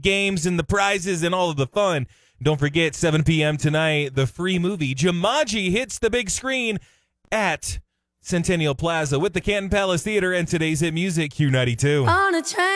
games and the prizes and all of the fun. Don't forget, 7 p.m. tonight, the free movie Jumanji hits the big screen at Centennial Plaza with the Canton Palace Theater and today's hit music, Q92. On a train.